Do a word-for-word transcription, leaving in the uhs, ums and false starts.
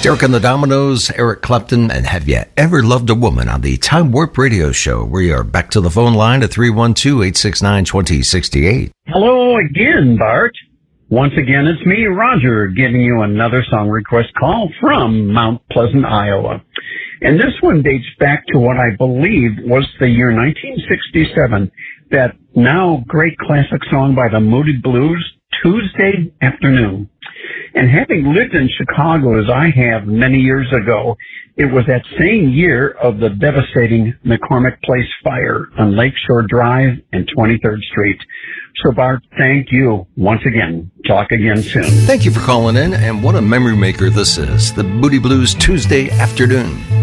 Derek and the Dominoes, Eric Clapton, and Have You Ever Loved a Woman on the Time Warp Radio Show. We are back to the phone line at three one two, eight six nine, two zero six eight. Hello again, Bart. Once again, it's me, Roger, giving you another song request call from Mount Pleasant, Iowa. And this one dates back to what I believe was the year nineteen sixty-seven, that now great classic song by the Moody Blues, Tuesday Afternoon. And having lived in Chicago as I have many years ago, it was that same year of the devastating McCormick Place fire on Lakeshore Drive and twenty-third Street. So, Bart, thank you once again. Talk again soon. Thank you for calling in, and what a memory maker this is. The Moody Blues, Tuesday Afternoon.